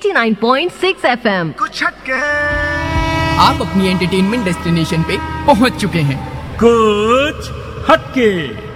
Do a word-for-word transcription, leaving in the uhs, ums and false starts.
Ninety nine point six F M. कुछ हटके आप अपनी एंटरटेनमेंट डेस्टिनेशन पे पहुंच चुके हैं। कुछ हटके।